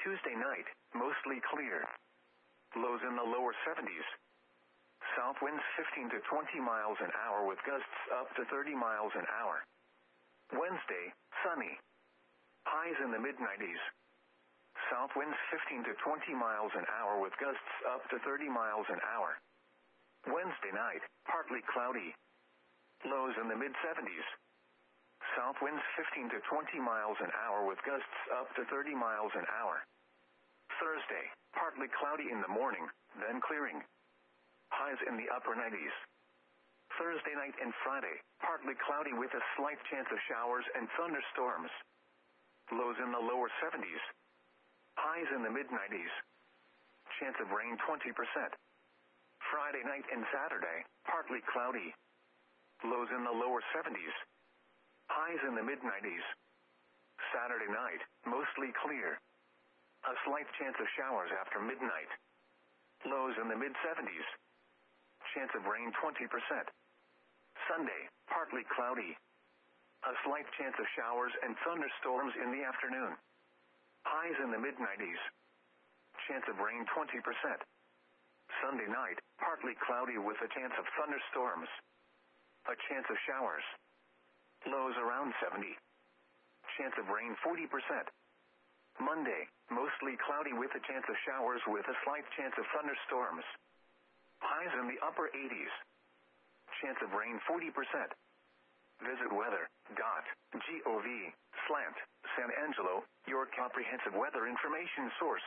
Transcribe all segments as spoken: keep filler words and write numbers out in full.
Tuesday night, mostly clear. Lows in the lower seventies. South winds fifteen to twenty miles an hour with gusts up to thirty miles an hour. Wednesday, sunny. Highs in the mid nineties. South winds fifteen to twenty miles an hour with gusts up to thirty miles an hour. Wednesday night, partly cloudy. Lows in the mid seventies. South winds fifteen to twenty miles an hour with gusts up to thirty miles an hour. Thursday, partly cloudy in the morning, then clearing. Highs in the upper nineties. Thursday night and Friday, partly cloudy with a slight chance of showers and thunderstorms. Lows in the lower seventies. Highs in the mid nineties. Chance of rain twenty percent. Friday night and Saturday, partly cloudy. Lows in the lower seventies. Highs in the mid nineties. Saturday night, mostly clear. A slight chance of showers after midnight. Lows in the mid seventies. Chance of rain twenty percent. Sunday, partly cloudy. A slight chance of showers and thunderstorms in the afternoon. Highs in the mid nineties. Chance of rain twenty percent. Sunday night, partly cloudy with a chance of thunderstorms. A chance of showers. Lows around seventy. Chance of rain forty percent. Monday, mostly cloudy with a chance of showers with a slight chance of thunderstorms. Highs in the upper eighties. Chance of rain forty percent. Visit weather dot gov slant San Angelo, your comprehensive weather information source.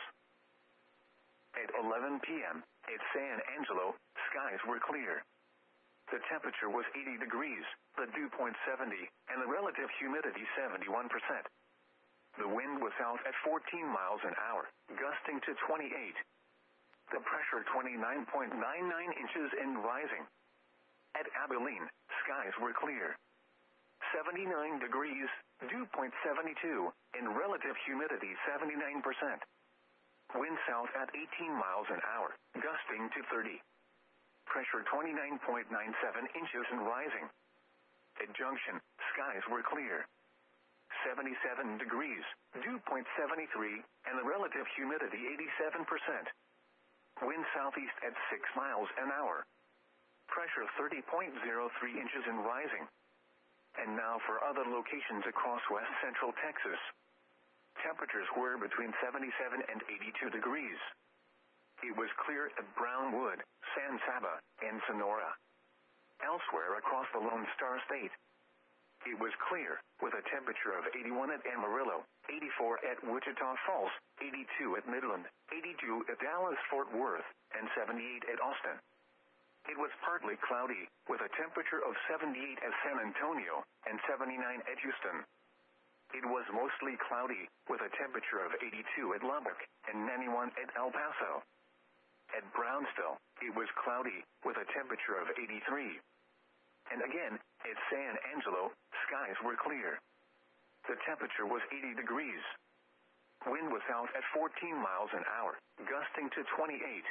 At eleven p.m. at San Angelo, skies were clear. The temperature was eighty degrees, the dew point seventy, and the relative humidity seventy-one percent. The wind was out at fourteen miles an hour, gusting to twenty-eight. The pressure twenty-nine point nine nine inches and rising. At Abilene, skies were clear. seventy-nine degrees, dew point seventy-two, and relative humidity seventy-nine percent. Wind south at eighteen miles an hour, gusting to thirty. Pressure twenty-nine point nine seven inches and rising. At Junction, skies were clear. seventy-seven degrees, dew point seventy-three, and the relative humidity eighty-seven percent. Wind southeast at six miles an hour. Pressure thirty point zero three inches and rising. And now for other locations across west central Texas. Temperatures were between seventy-seven and eighty-two degrees. It was clear at Brownwood, San Saba, and Sonora. Elsewhere across the Lone Star State, it was clear, with a temperature of eighty-one at Amarillo, eighty-four at Wichita Falls, eighty-two at Midland, eighty-two at Dallas-Fort Worth, and seventy-eight at Austin. It was partly cloudy, with a temperature of seventy-eight at San Antonio, and seventy-nine at Houston. It was mostly cloudy, with a temperature of eighty-two at Lubbock, and ninety-one at El Paso. At Brownsville, it was cloudy, with a temperature of eighty-three. And again, at San Angelo, skies were clear. The temperature was eighty degrees. Wind was out at fourteen miles an hour, gusting to twenty-eight.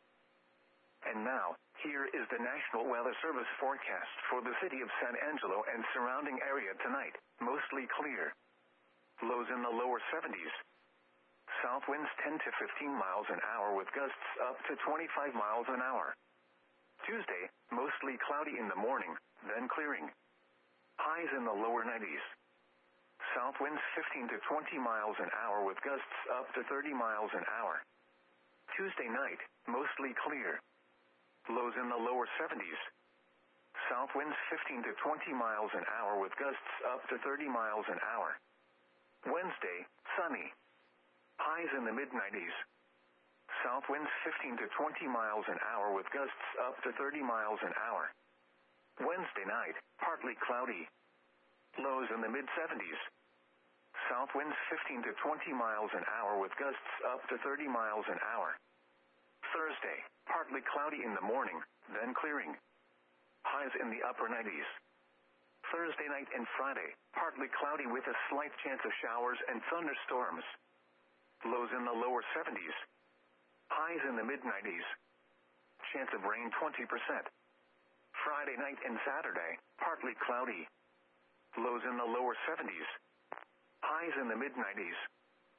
And now, here is the National Weather Service forecast for the city of San Angelo and surrounding area tonight, mostly clear. Lows in the lower seventies. South winds ten to fifteen miles an hour with gusts up to twenty-five miles an hour. Tuesday, mostly cloudy in the morning, then clearing. Highs in the lower nineties. South winds fifteen to twenty miles an hour with gusts up to thirty miles an hour. Tuesday night, mostly clear. Lows in the lower seventies. South winds fifteen to twenty miles an hour with gusts up to thirty miles an hour. Wednesday, sunny. Highs in the mid nineties. South winds fifteen to twenty miles an hour with gusts up to thirty miles an hour. Wednesday night, partly cloudy. Lows in the mid seventies. South winds fifteen to twenty miles an hour with gusts up to thirty miles an hour. Thursday, partly cloudy in the morning, then clearing. Highs in the upper nineties. Thursday night and Friday, partly cloudy with a slight chance of showers and thunderstorms. Lows in the lower seventies. Highs in the mid nineties. Chance of rain twenty percent. Friday night and Saturday, partly cloudy. Lows in the lower seventies. Highs in the mid nineties.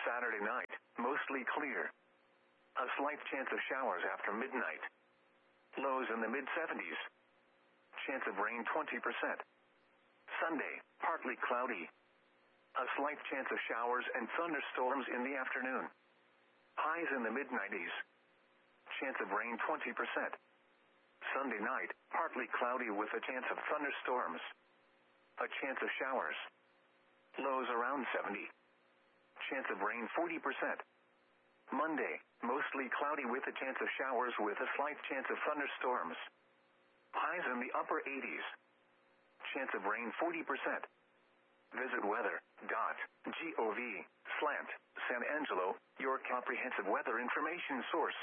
Saturday night, mostly clear. A slight chance of showers after midnight. Lows in the mid seventies. Chance of rain twenty percent. Sunday, partly cloudy. A slight chance of showers and thunderstorms in the afternoon. Highs in the mid nineties. Chance of rain twenty percent. Sunday night, partly cloudy with a chance of thunderstorms. A chance of showers. Lows around seventy. Chance of rain forty percent. Monday, mostly cloudy with a chance of showers with a slight chance of thunderstorms. Highs in the upper eighties. Chance of rain forty percent. Visit weather dot gov slant San Angelo, your comprehensive weather information source.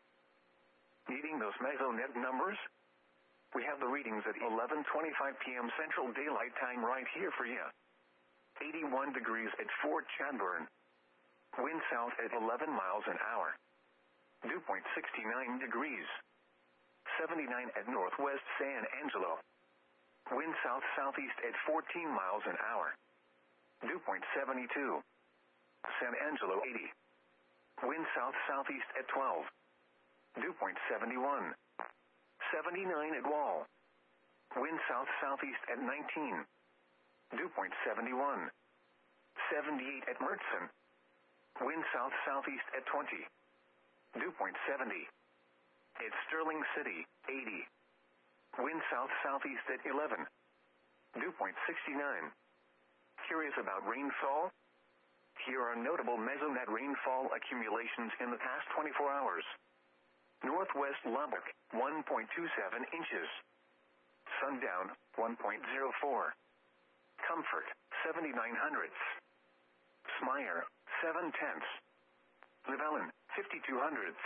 Needing those Mesonet numbers? We have the readings at eleven twenty-five p.m. Central Daylight Time right here for you. eighty-one degrees at Fort Chadbourne. Wind south at eleven miles an hour. Dew point sixty-nine degrees. seventy-nine at Northwest San Angelo. Wind south-southeast at fourteen miles an hour. Dew point seventy-two. San Angelo eighty. Wind south-southeast at twelve. Dew point seventy-one. seventy-nine at Wall. Wind south-southeast at nineteen. Dew point seventy-one. seventy-eight at Mertzen. Wind south-southeast at twenty. Dew point seventy. At Sterling City, eighty. Wind south-southeast at eleven. Dew point sixty-nine. Curious about rainfall? Here are notable Mesonet rainfall accumulations in the past twenty-four hours. Northwest Lubbock, one point two seven inches. Sundown, one point zero four. Comfort, seventy-nine hundredths. Smyer, seven tenths. Llewellyn, fifty-two hundredths.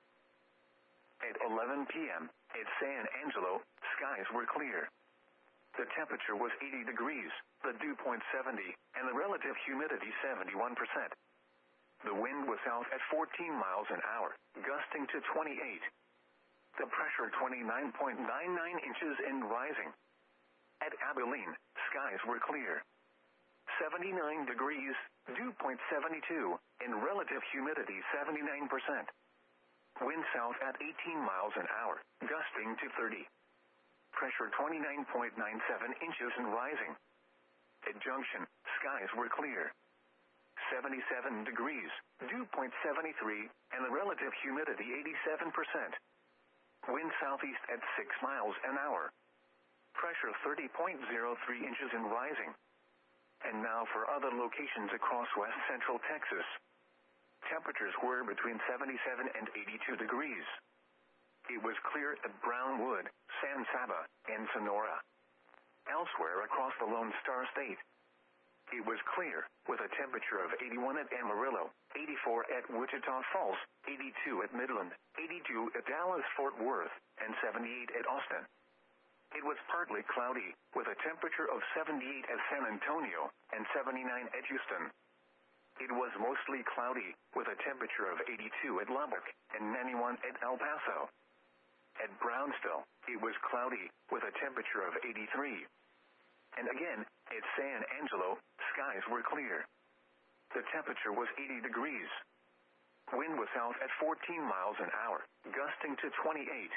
At eleven p.m., at San Angelo, skies were clear. The temperature was eighty degrees, the dew point seventy, and the relative humidity seventy-one percent. The wind was south at fourteen miles an hour, gusting to twenty-eight. The pressure twenty-nine point nine nine inches and rising. At Abilene, skies were clear. seventy-nine degrees, dew point seventy-two, and relative humidity seventy-nine percent. Wind south at eighteen miles an hour, gusting to thirty. Pressure twenty-nine point nine seven inches and rising. At Junction, skies were clear. seventy-seven degrees, dew point seventy-three, and the relative humidity eighty-seven percent. Wind southeast at six miles an hour. Pressure thirty point zero three inches and rising. And now for other locations across west central Texas. Temperatures were between seventy-seven and eighty-two degrees. It was clear at Brownwood, San Saba, and Sonora. Elsewhere across the Lone Star State, it was clear, with a temperature of eighty-one at Amarillo, eighty-four at Wichita Falls, eighty-two at Midland, eighty-two at Dallas-Fort Worth, and seventy-eight at Austin. It was partly cloudy, with a temperature of seventy-eight at San Antonio, and seventy-nine at Houston. It was mostly cloudy, with a temperature of eighty-two at Lubbock, and ninety-one at El Paso. At Brownsville, it was cloudy, with a temperature of eighty-three. And again, at San Angelo, skies were clear. The temperature was eighty degrees. Wind was south at fourteen miles an hour, gusting to twenty-eight.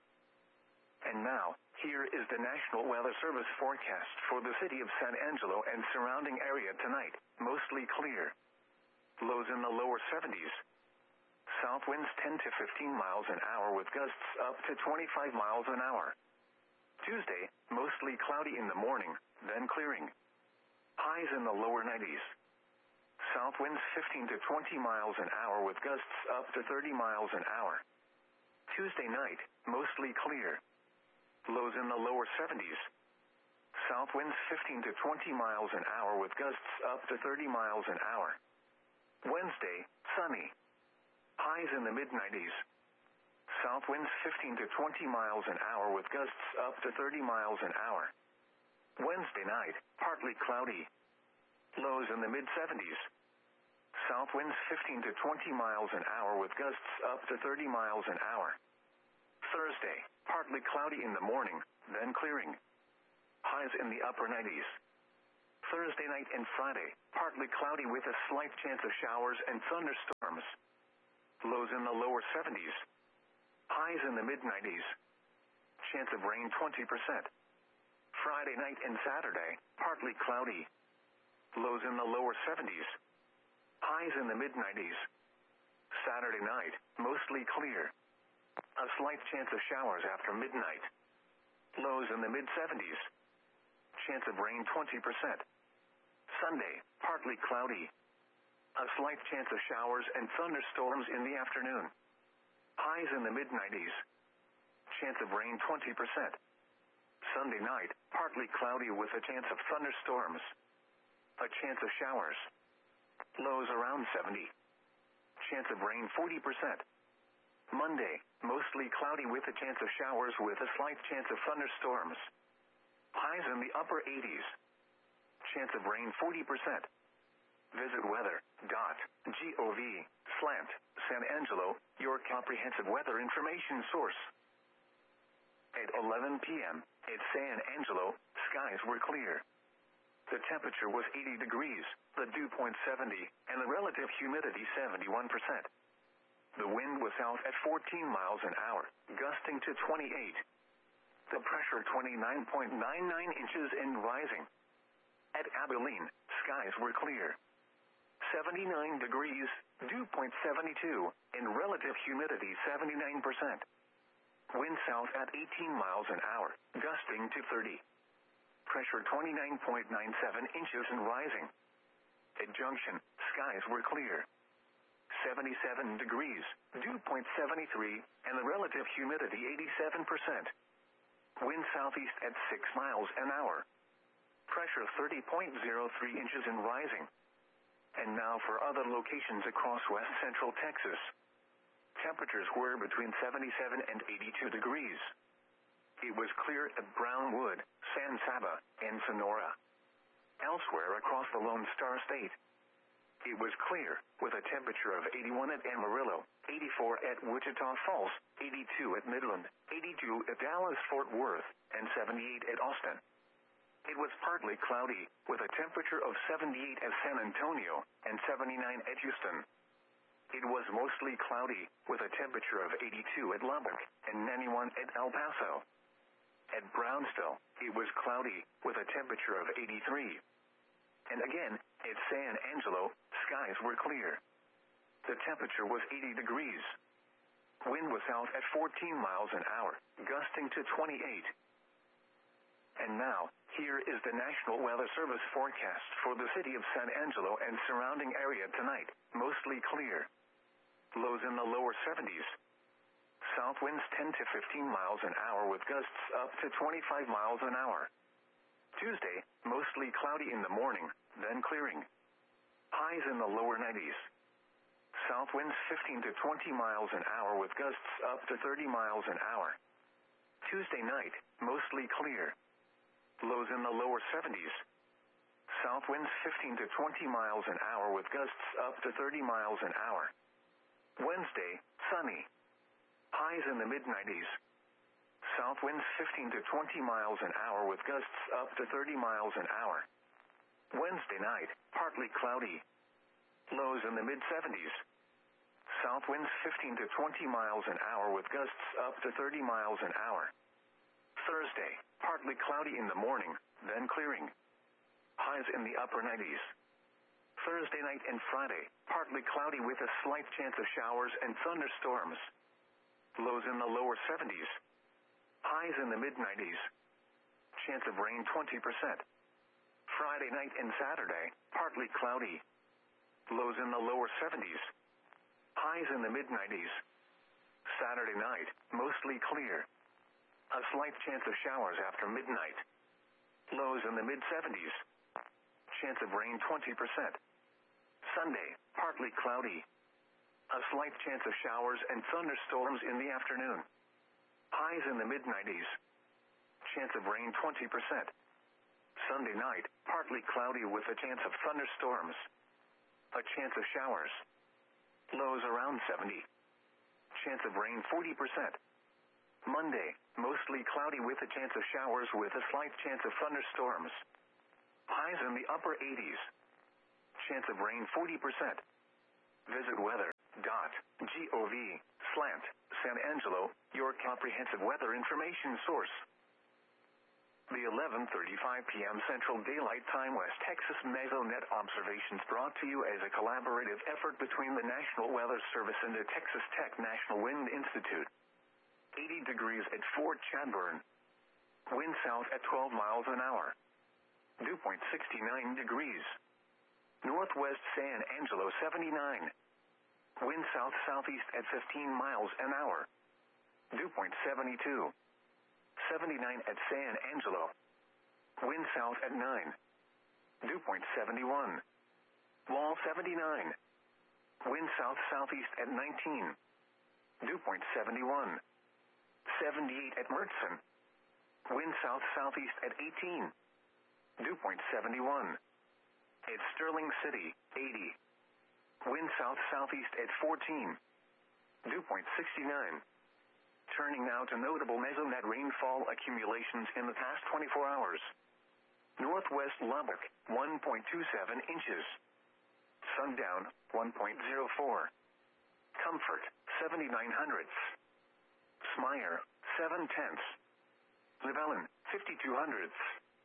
And now, here is the National Weather Service forecast for the city of San Angelo and surrounding area tonight, mostly clear. Lows in the lower seventies. South winds ten to fifteen miles an hour with gusts up to twenty-five miles an hour. Tuesday, mostly cloudy in the morning, then clearing. Highs in the lower nineties. South winds fifteen to twenty miles an hour with gusts up to thirty miles an hour. Tuesday night, mostly clear. Lows in the lower seventies. South winds fifteen to twenty miles an hour with gusts up to thirty miles an hour. Wednesday, sunny. Highs in the mid nineties. South winds fifteen to twenty miles an hour with gusts up to thirty miles an hour. Wednesday night, partly cloudy. Lows in the mid seventies. South winds fifteen to twenty miles an hour with gusts up to thirty miles an hour. Thursday, partly cloudy in the morning, then clearing. Highs in the upper nineties. Thursday night and Friday, partly cloudy with a slight chance of showers and thunderstorms. Lows in the lower seventies. Highs in the mid nineties. Chance of rain twenty percent. Friday night and Saturday, partly cloudy. Lows in the lower seventies. Highs in the mid nineties. Saturday night, mostly clear. A slight chance of showers after midnight. Lows in the mid seventies. Chance of rain twenty percent. Sunday, partly cloudy. A slight chance of showers and thunderstorms in the afternoon. Highs in the mid nineties. Chance of rain twenty percent. Sunday night, partly cloudy with a chance of thunderstorms. A chance of showers. Lows around seventy. Chance of rain forty percent. Monday, mostly cloudy with a chance of showers with a slight chance of thunderstorms. Highs in the upper eighties. Chance of rain forty percent. Visit weather dot gov slash San Angelo, your comprehensive weather information source. At eleven p.m. at San Angelo, skies were clear. The temperature was eighty degrees, the dew point seventy, and the relative humidity seventy-one percent. The wind was south at fourteen miles an hour, gusting to twenty-eight. The pressure twenty-nine point nine nine inches and rising. At Abilene, skies were clear. seventy-nine degrees, dew point seventy-two, and relative humidity seventy-nine percent. Wind south at eighteen miles an hour, gusting to thirty. Pressure twenty-nine point nine seven inches and rising. At Junction, skies were clear. seventy-seven degrees, dew point seventy-three, and the relative humidity eighty-seven percent. Wind southeast at six miles an hour. Pressure thirty point zero three inches and rising. And now for other locations across west central Texas. Temperatures were between seventy-seven and eighty-two degrees. It was clear at Brownwood, San Saba, and Sonora. Elsewhere across the Lone Star State, it was clear, with a temperature of eighty-one at Amarillo, eighty-four at Wichita Falls, eighty-two at Midland, eighty-two at Dallas-Fort Worth, and seventy-eight at Austin. It was partly cloudy, with a temperature of seventy-eight at San Antonio, and seventy-nine at Houston. It was mostly cloudy, with a temperature of eighty-two at Lubbock, and ninety-one at El Paso. At Brownsville, it was cloudy, with a temperature of eighty-three. And again, at San Angelo, skies were clear. The temperature was eighty degrees. Wind was south at fourteen miles an hour, gusting to twenty-eight. And now, here is the National Weather Service forecast for the city of San Angelo and surrounding area tonight, mostly clear. Lows in the lower seventies. South winds ten to fifteen miles an hour with gusts up to twenty-five miles an hour. Tuesday, mostly cloudy in the morning, then clearing. Highs in the lower nineties. South winds fifteen to twenty miles an hour with gusts up to thirty miles an hour. Tuesday night, mostly clear. Lows in the lower seventies. South winds fifteen to twenty miles an hour with gusts up to thirty miles an hour. Wednesday, sunny. Highs in the mid nineties. South winds fifteen to twenty miles an hour with gusts up to thirty miles an hour. Wednesday night, partly cloudy. Lows in the mid seventies. South winds fifteen to twenty miles an hour with gusts up to thirty miles an hour. Thursday, partly cloudy in the morning, then clearing. Highs in the upper nineties. Thursday night and Friday, partly cloudy with a slight chance of showers and thunderstorms. Lows in the lower seventies. Highs in the mid nineties. Chance of rain twenty percent. Friday night and Saturday, partly cloudy. Lows in the lower seventies. Highs in the mid nineties. Saturday night, mostly clear. A slight chance of showers after midnight. Lows in the mid seventies. Chance of rain twenty percent. Sunday, partly cloudy. A slight chance of showers and thunderstorms in the afternoon. Highs in the mid nineties. Chance of rain twenty percent. Sunday night, partly cloudy with a chance of thunderstorms. A chance of showers. Lows around seventy. Chance of rain forty percent. Monday, mostly cloudy with a chance of showers with a slight chance of thunderstorms. Highs in the upper eighties. Chance of rain forty percent. Visit weather.gov slant San Angelo, your comprehensive weather information source. The eleven thirty-five p m Central Daylight Time West Texas Mesonet observations brought to you as a collaborative effort between the National Weather Service and the Texas Tech National Wind Institute. eighty degrees at Fort Chadbourne. Wind south at twelve miles an hour. Dew point sixty-nine degrees. Northwest San Angelo seventy-nine. Wind south-southeast at fifteen miles an hour. Dew point seventy-two. seventy-nine at San Angelo. Wind south at nine. Dew point seventy-one. Wall seventy-nine. Wind south-southeast at nineteen. Dew point seventy-one. seventy-eight at Mertzen. Wind south-southeast at eighteen. Dew point seventy-one. At Sterling City, eighty. Wind south-southeast at fourteen. Dew point sixty-nine. Turning now to notable Mesonet rainfall accumulations in the past twenty-four hours. Northwest Lubbock, one point two seven inches. Sundown, one point zero four. Comfort, seventy-nine hundredths. Smyre, seven tenths. Llewellyn, fifty-two hundredths.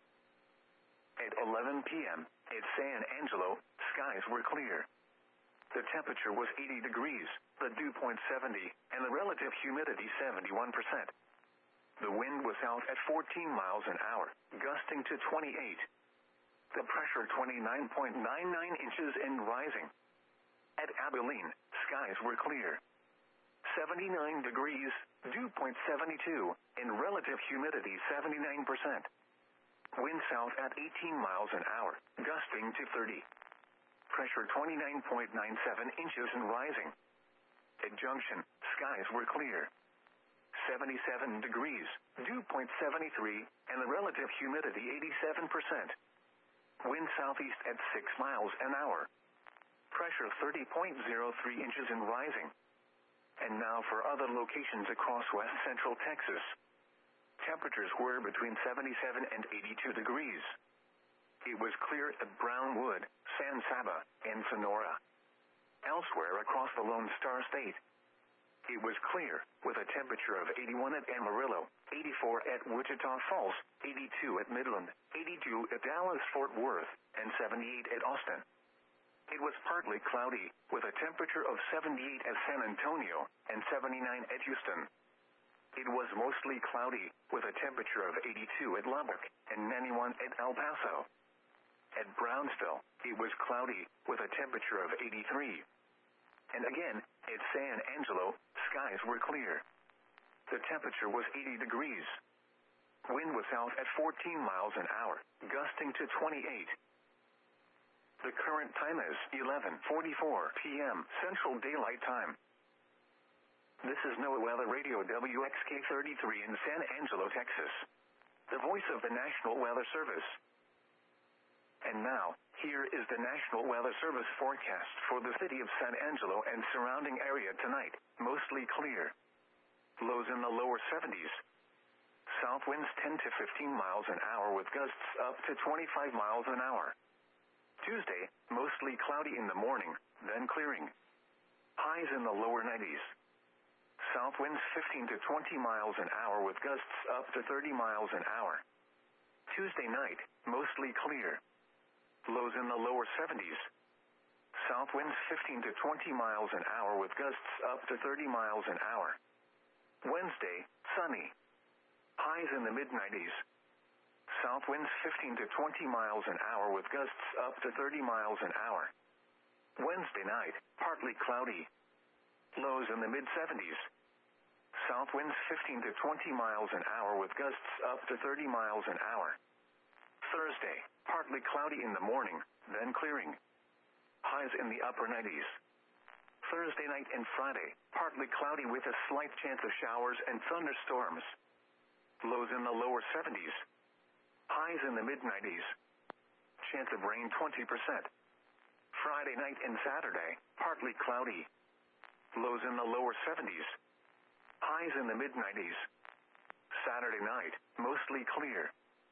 At eleven p m at San Angelo, skies were clear. The temperature was eighty degrees, the dew point seventy, and the relative humidity seventy-one percent. The wind was south at fourteen miles an hour, gusting to twenty-eight. The pressure twenty-nine point nine nine inches and rising. At Abilene, skies were clear. seventy-nine degrees, dew point seventy-two, and relative humidity seventy-nine percent. Wind south at eighteen miles an hour, gusting to thirty. Pressure twenty-nine point nine seven inches and rising. At Junction, skies were clear. seventy-seven degrees, dew point seventy-three, and the relative humidity eighty-seven percent. Wind southeast at six miles an hour. Pressure thirty point zero three inches and rising. And now for other locations across west central Texas. Temperatures were between seventy-seven and eighty-two degrees. It was clear at Brownwood, San Saba, and Sonora. Elsewhere across the Lone Star State, it was clear, with a temperature of eighty-one at Amarillo, eighty-four at Wichita Falls, eighty-two at Midland, eighty-two at Dallas-Fort Worth, and seventy-eight at Austin. It was partly cloudy, with a temperature of seventy-eight at San Antonio, and seventy-nine at Houston. It was mostly cloudy, with a temperature of eighty-two at Lubbock, and ninety-one at El Paso. At Brownsville, it was cloudy, with a temperature of eighty-three. And again, at San Angelo, skies were clear. The temperature was eighty degrees. Wind was south at fourteen miles an hour, gusting to twenty-eight. The current time is eleven forty-four p m Central Daylight Time. This is NOAA Weather Radio W X K thirty-three in San Angelo, Texas. The voice of the National Weather Service. And now, here is the National Weather Service forecast for the city of San Angelo and surrounding area tonight. Mostly clear. Lows in the lower seventies. South winds ten to fifteen miles an hour with gusts up to twenty-five miles an hour. Tuesday, mostly cloudy in the morning, then clearing. Highs in the lower nineties. South winds fifteen to twenty miles an hour with gusts up to thirty miles an hour. Tuesday night, mostly clear. Lows in the lower seventies. South winds fifteen to twenty miles an hour with gusts up to thirty miles an hour. Wednesday, sunny. Highs in the mid nineties. South winds fifteen to twenty miles an hour with gusts up to thirty miles an hour. Wednesday night, partly cloudy. Lows in the mid seventies. South winds fifteen to twenty miles an hour with gusts up to thirty miles an hour. Thursday, partly cloudy in the morning, then clearing. Highs in the upper nineties. Thursday night and Friday, partly cloudy with a slight chance of showers and thunderstorms. Lows in the lower seventies. Highs in the mid nineties. Chance of rain twenty percent. Friday night and Saturday, partly cloudy. Lows in the lower seventies. Highs in the mid nineties. Saturday night, mostly clear.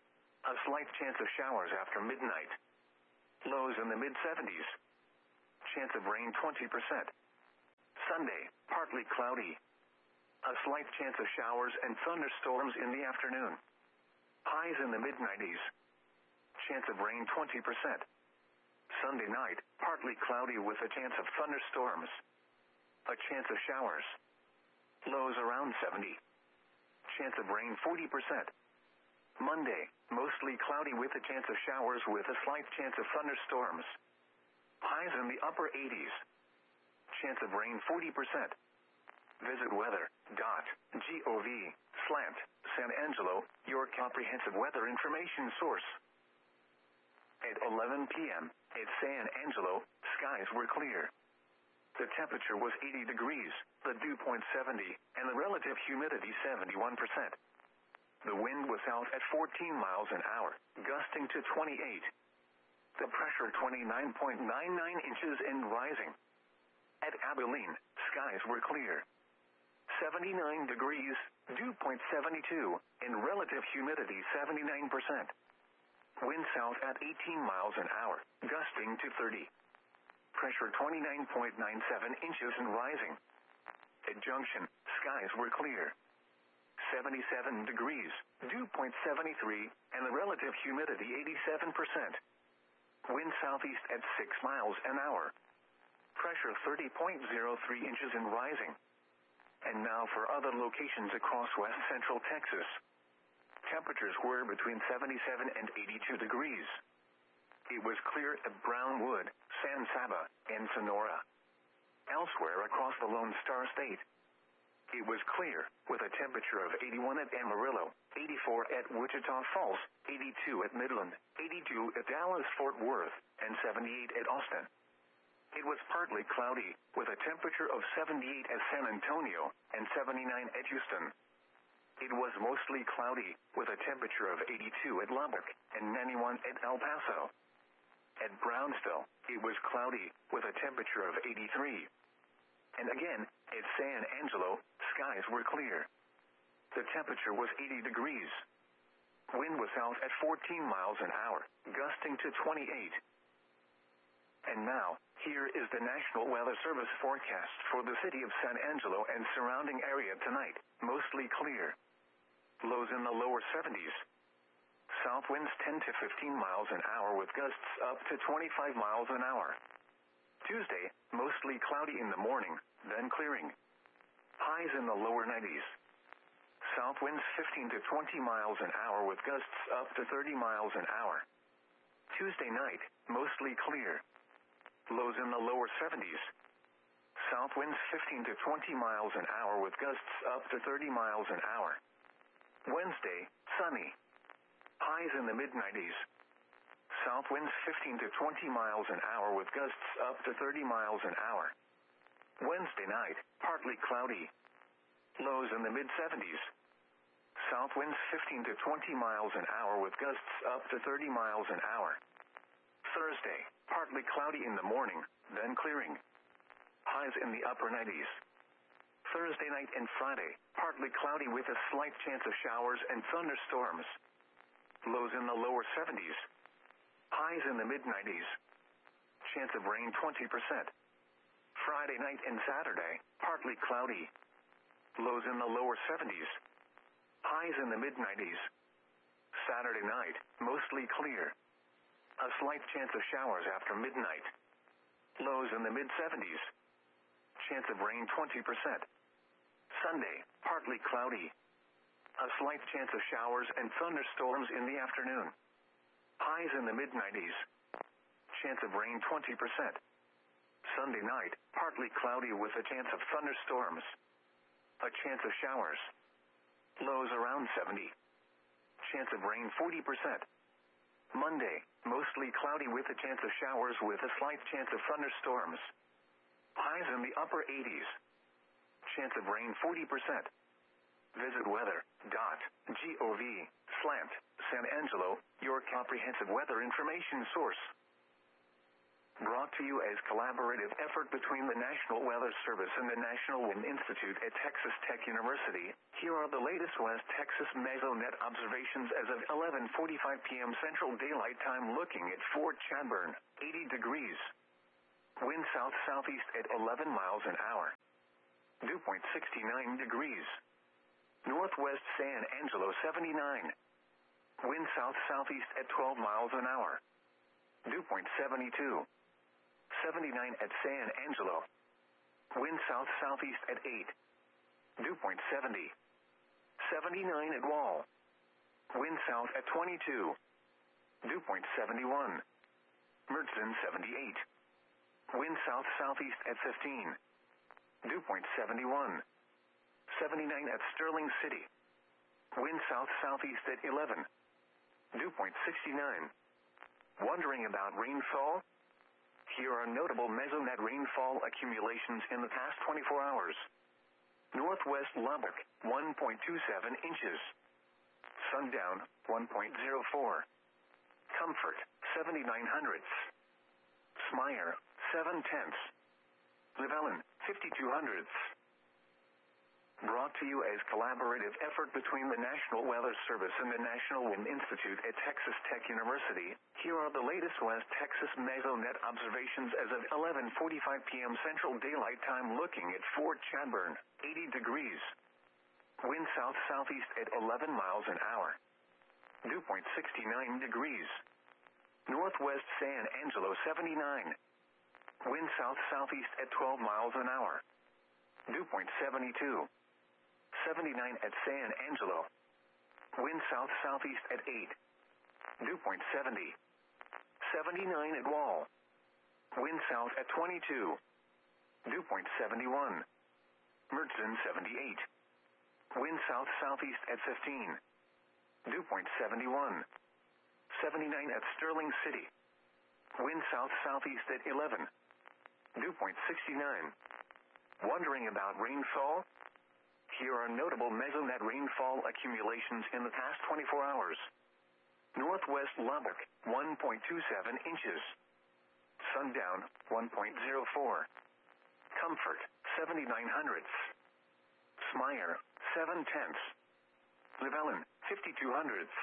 A slight chance of showers after midnight. Lows in the mid seventies. Chance of rain twenty percent. Sunday, partly cloudy. A slight chance of showers and thunderstorms in the afternoon. Highs in the mid nineties. Chance of rain twenty percent. Sunday night, partly cloudy with a chance of thunderstorms. A chance of showers. Lows around seventy. Chance of rain forty percent. Monday, mostly cloudy with a chance of showers with a slight chance of thunderstorms. Highs in the upper eighties. Chance of rain forty percent. Visit weather dot gov slant San Angelo, your comprehensive weather information source. At eleven p.m. at San Angelo, skies were clear. The temperature was eighty degrees, the dew point seventy, and the relative humidity seventy-one percent. The wind was south at fourteen miles an hour, gusting to twenty-eight. The pressure twenty-nine point nine nine inches and rising. At Abilene, skies were clear. seventy-nine degrees, dew point seventy-two, and relative humidity seventy-nine percent. Wind south at eighteen miles an hour, gusting to thirty. Pressure twenty-nine point nine seven inches and rising. At Junction, skies were clear. seventy-seven degrees, dew point seventy-three, and the relative humidity eighty-seven percent. Wind southeast at six miles an hour. Pressure thirty point zero three inches and rising. And now for other locations across west central Texas. Temperatures were between seventy-seven and eighty-two degrees. It was clear at Brownwood, San Saba, and Sonora. Elsewhere across the Lone Star State, it was clear, with a temperature of eighty-one at Amarillo, eighty-four at Wichita Falls, eighty-two at Midland, eighty-two at Dallas-Fort Worth, and seventy-eight at Austin. It was partly cloudy, with a temperature of seventy-eight at San Antonio, and seventy-nine at Houston. It was mostly cloudy, with a temperature of eighty-two at Lubbock, and ninety-one at El Paso. At Brownsville, it was cloudy, with a temperature of eighty-three. And again, at San Angelo, skies were clear. The temperature was eighty degrees. Wind was south at fourteen miles an hour, gusting to twenty-eight. And now, here is the National Weather Service forecast for the city of San Angelo and surrounding area tonight, mostly clear. Lows in the lower seventies. South winds ten to fifteen miles an hour with gusts up to twenty-five miles an hour. Tuesday, mostly cloudy in the morning, then clearing. Highs in the lower nineties. South winds fifteen to twenty miles an hour with gusts up to thirty miles an hour. Tuesday night, mostly clear. Lows in the lower seventies. South winds fifteen to twenty miles an hour with gusts up to thirty miles an hour. Wednesday, sunny. Highs in the mid nineties. South winds fifteen to twenty miles an hour with gusts up to thirty miles an hour. Wednesday night, partly cloudy. Lows in the mid seventies. South winds fifteen to twenty miles an hour with gusts up to thirty miles an hour. Thursday, partly cloudy in the morning, then clearing. Highs in the upper nineties. Thursday night and Friday, partly cloudy with a slight chance of showers and thunderstorms. Lows in the lower seventies. Highs in the mid nineties. Chance of rain twenty percent. Friday night and Saturday, partly cloudy. Lows in the lower seventies. Highs in the mid nineties. Saturday night, mostly clear. A slight chance of showers after midnight. Lows in the mid seventies. Chance of rain twenty percent. Sunday, partly cloudy. A slight chance of showers and thunderstorms in the afternoon. Highs in the mid nineties. Chance of rain twenty percent. Sunday night, partly cloudy with a chance of thunderstorms. A chance of showers. Lows around seventy. Chance of rain forty percent. Monday, mostly cloudy with a chance of showers with a slight chance of thunderstorms. Highs in the upper eighties. Chance of rain forty percent. Visit weather dot gov slant San Angelo, your comprehensive weather information source. Brought to you as collaborative effort between the National Weather Service and the National Wind Institute at Texas Tech University, here are the latest West Texas mesonet observations as of eleven forty-five p.m. Central Daylight Time, looking at Fort Chadbourne, eighty degrees. Wind south-southeast at eleven miles an hour. Dew point sixty-nine degrees. Northwest San Angelo seventy-nine. Wind south-southeast at twelve miles an hour. Dew point seventy-two. seventy-nine at San Angelo. Wind south-southeast at eight. Dew point seventy. seventy-nine at Wall. Wind south at twenty-two. Dew point seventy-one. Mertzon seventy-eight. Wind south-southeast at fifteen. Dew point seventy-one. seventy-nine at Sterling City. Wind south-southeast at eleven. Dew point sixty-nine. Wondering about rainfall? Here are notable mesonet rainfall accumulations in the past twenty-four hours. Northwest Lubbock, one point two seven inches. Sundown, one point zero four. Comfort, seventy-nine hundredths. Smyer, seven tenths. Llewellyn, fifty-two hundredths. Brought to you as collaborative effort between the National Weather Service and the National Wind Institute at Texas Tech University, here are the latest West Texas mesonet observations as of eleven forty-five p.m. Central Daylight Time, looking at Fort Chadbourne, eighty degrees. Wind south-southeast at eleven miles an hour. Dew point sixty-nine degrees. Northwest San Angelo seventy-nine. Wind south-southeast at twelve miles an hour. Dew point seventy-two. seventy-nine at San Angelo. Wind south-southeast at eight. Dew point seventy. seventy-nine at Wall. Wind south at twenty-two. Dew point seventy-one. Mertzon seventy-eight. Wind south-southeast at fifteen. Dew point seventy-one. seventy-nine at Sterling City. Wind south-southeast at eleven. Dew point sixty-nine. Wondering about rainfall? Here are notable mesonet rainfall accumulations in the past twenty-four hours. Northwest Lubbock, one point two seven inches. Sundown, one point zero four. Comfort, seventy-nine hundredths. Smyer, seven tenths. Llewellyn, fifty-two hundredths.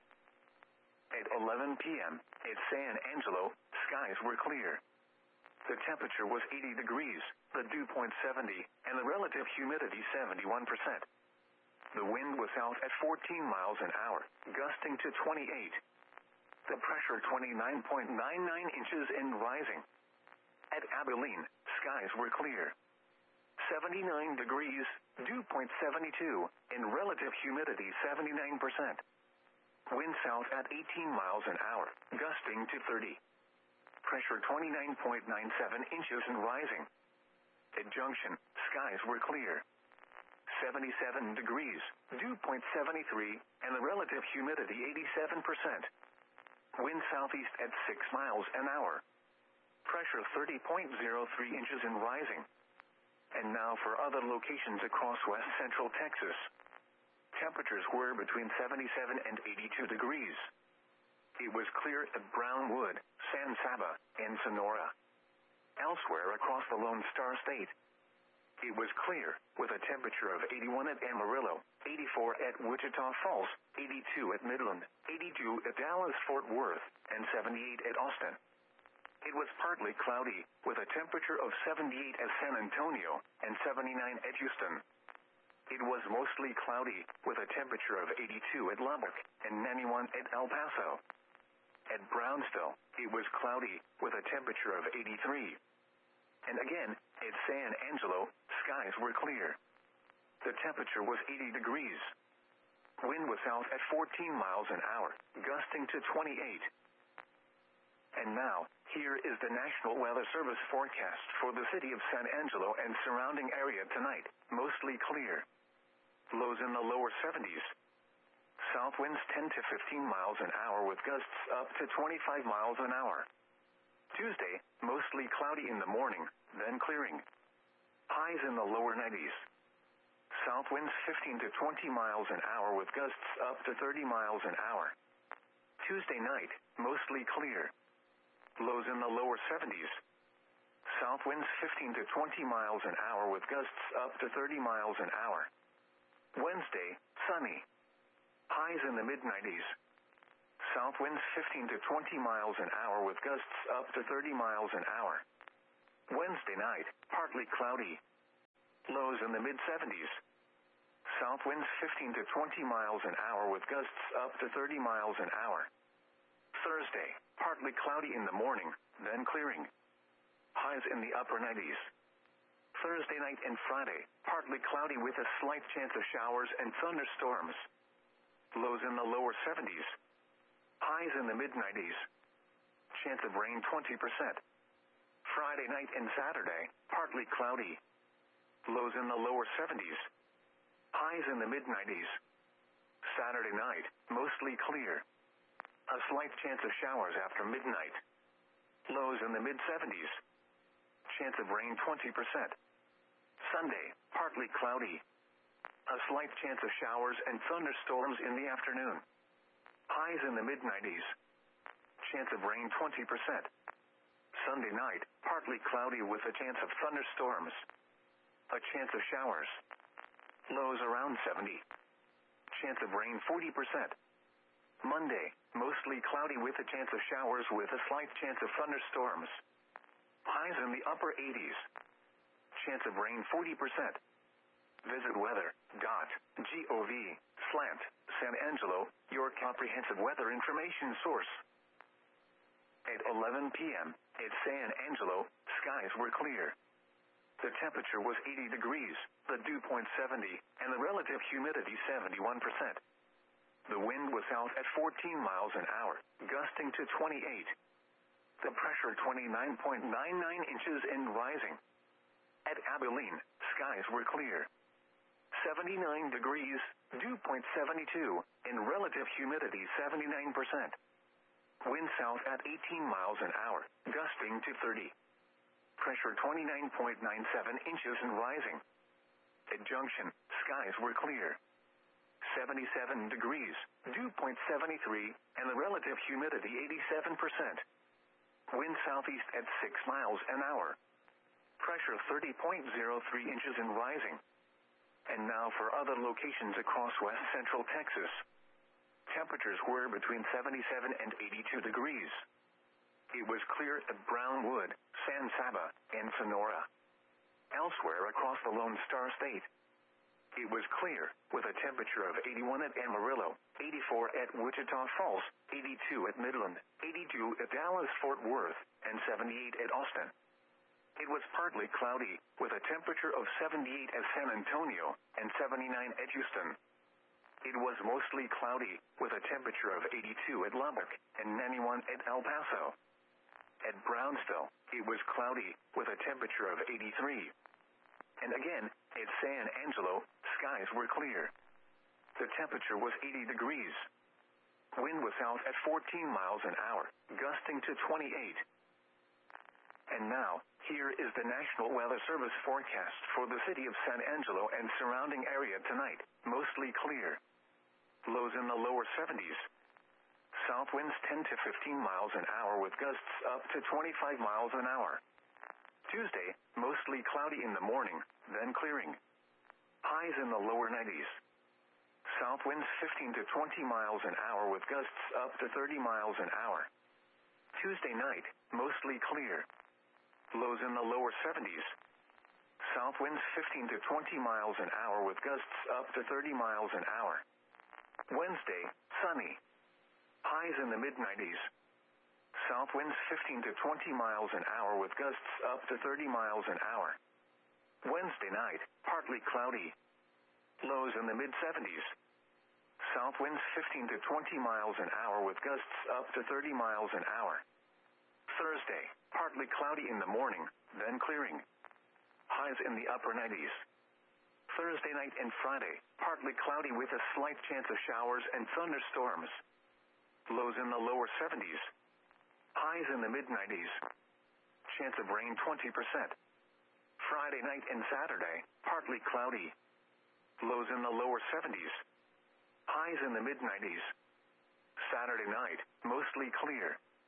At eleven p.m., at San Angelo, skies were clear. The temperature was eighty degrees, the dew point seventy, and the relative humidity seventy-one percent. The wind was out at fourteen miles an hour, gusting to twenty-eight. The pressure twenty-nine point nine nine inches and rising. At Abilene, skies were clear. seventy-nine degrees, dew point seventy-two, and relative humidity seventy-nine percent. Wind south at eighteen miles an hour, gusting to thirty. Pressure twenty-nine point nine seven inches and rising. At Junction, skies were clear. seventy-seven degrees, dew point seventy-three, and the relative humidity eighty-seven percent. Wind southeast at six miles an hour. Pressure thirty point zero three inches and rising. And now for other locations across west central Texas. Temperatures were between seventy-seven and eighty-two degrees. It was clear at Brownwood, San Saba, and Sonora. Elsewhere across the Lone Star State, it was clear, with a temperature of eighty-one at Amarillo, eighty-four at Wichita Falls, eighty-two at Midland, eighty-two at Dallas-Fort Worth, and seventy-eight at Austin. It was partly cloudy, with a temperature of seventy-eight at San Antonio, and seventy-nine at Houston. It was mostly cloudy, with a temperature of eighty-two at Lubbock, and ninety-one at El Paso. At Brownsville, it was cloudy, with a temperature of eighty-three. And again, at San Angelo, skies were clear. The temperature was eighty degrees. Wind was out at fourteen miles an hour, gusting to twenty-eight. And now, here is the National Weather Service forecast for the city of San Angelo and surrounding area tonight, mostly clear. Lows in the lower seventies. South winds ten to fifteen miles an hour with gusts up to twenty-five miles an hour. Tuesday, mostly cloudy in the morning, then clearing. Highs in the lower nineties. South winds fifteen to twenty miles an hour with gusts up to thirty miles an hour. Tuesday night, mostly clear. lows in the lower seventies. South winds fifteen to twenty miles an hour with gusts up to thirty miles an hour. Wednesday, sunny. Highs in the mid nineties. South winds fifteen to twenty miles an hour with gusts up to thirty miles an hour. Wednesday night, partly cloudy. Lows in the mid seventies. South winds fifteen to twenty miles an hour with gusts up to thirty miles an hour. Thursday, partly cloudy in the morning, then clearing. Highs in the upper nineties. Thursday night and Friday, partly cloudy with a slight chance of showers and thunderstorms. Lows in the lower seventies. Highs in the mid nineties. Chance of rain twenty percent. Friday night and Saturday, partly cloudy. Lows in the lower seventies. Highs in the mid nineties. Saturday night, mostly clear. A slight chance of showers after midnight. Lows in the mid seventies. Chance of rain twenty percent. Sunday, partly cloudy. A slight chance of showers and thunderstorms in the afternoon. Highs in the mid nineties. Chance of rain twenty percent. Sunday night, partly cloudy with a chance of thunderstorms. A chance of showers. Lows around seventy. Chance of rain forty percent. Monday, mostly cloudy with a chance of showers with a slight chance of thunderstorms. Highs in the upper eighties. Chance of rain forty percent. Visit weather dot gov slash San Angelo, your comprehensive weather information source. At eleven p.m. at San Angelo, skies were clear. The temperature was eighty degrees, the dew point seventy, and the relative humidity seventy-one percent. The wind was south at fourteen miles an hour, gusting to twenty-eight. The pressure twenty-nine point nine nine inches and rising. At Abilene, skies were clear. seventy-nine degrees, dew point seventy-two, and relative humidity seventy-nine percent. Wind south at eighteen miles an hour, gusting to thirty. Pressure twenty-nine point nine seven inches and rising. At Junction, skies were clear. seventy-seven degrees, dew point seventy-three, and the relative humidity eighty-seven percent. Wind southeast at six miles an hour. Pressure thirty point zero three inches and rising. And now for other locations across west central Texas. Temperatures were between seventy-seven and eighty-two degrees. It was clear at Brownwood, San Saba, and Sonora. Elsewhere across the Lone Star State, it was clear, with a temperature of eighty-one at Amarillo, eighty-four at Wichita Falls, eighty-two at Midland, eighty-two at Dallas-Fort Worth, and seventy-eight at Austin. It was partly cloudy, with a temperature of seventy-eight at San Antonio, and seventy-nine at Houston. It was mostly cloudy, with a temperature of eighty-two at Lubbock, and ninety-one at El Paso. At Brownsville, it was cloudy, with a temperature of eighty-three. And again, at San Angelo, skies were clear. The temperature was eighty degrees. Wind was south at fourteen miles an hour, gusting to twenty-eight. And now, here is the National Weather Service forecast for the city of San Angelo and surrounding area tonight, mostly clear. Lows in the lower seventies. South winds ten to fifteen miles an hour with gusts up to twenty-five miles an hour. Tuesday, mostly cloudy in the morning, then clearing. Highs in the lower nineties. South winds fifteen to twenty miles an hour with gusts up to thirty miles an hour. Tuesday night, mostly clear. Lows in the lower seventies. South winds fifteen to twenty miles an hour with gusts up to thirty miles an hour. Wednesday, sunny. Highs in the mid nineties. South winds fifteen to twenty miles an hour with gusts up to thirty miles an hour. Wednesday night, partly cloudy. Lows in the mid seventies. South winds fifteen to twenty miles an hour with gusts up to thirty miles an hour. Thursday, partly cloudy in the morning, then clearing. Highs in the upper nineties. Thursday night and Friday, partly cloudy with a slight chance of showers and thunderstorms. Lows in the lower seventies. Highs in the mid nineties. Chance of rain twenty percent. Friday night and Saturday, partly cloudy. Lows in the lower seventies. Highs in the mid nineties. Saturday night, mostly clear.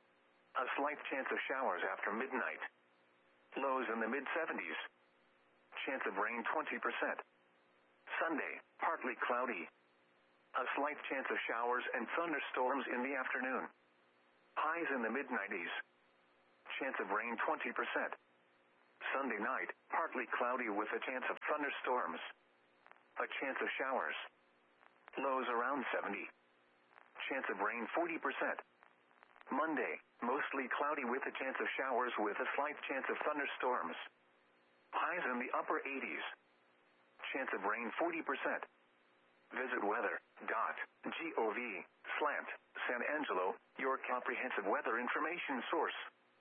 A slight chance of showers after midnight. Lows in the mid seventies. Chance of rain twenty percent. Sunday, partly cloudy. A slight chance of showers and thunderstorms in the afternoon. Highs in the mid nineties. Chance of rain twenty percent. Sunday night, partly cloudy with a chance of thunderstorms. A chance of showers. Lows around seventy. Chance of rain forty percent. Monday, mostly cloudy with a chance of showers with a slight chance of thunderstorms. Highs in the upper eighties. Chance of rain forty percent. Visit weather.gov slant San Angelo, your comprehensive weather information source.